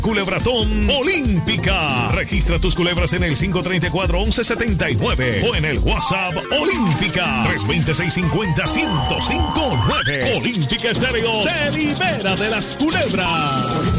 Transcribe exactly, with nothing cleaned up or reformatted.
Culebratón Olímpica. Registra tus culebras en el cinco tres cuatro, once setenta y nueve o en el WhatsApp Olímpica tres dos cero, seis cinco cero, uno cero cinco nueve. Olímpica Estéreo te libera de las culebras.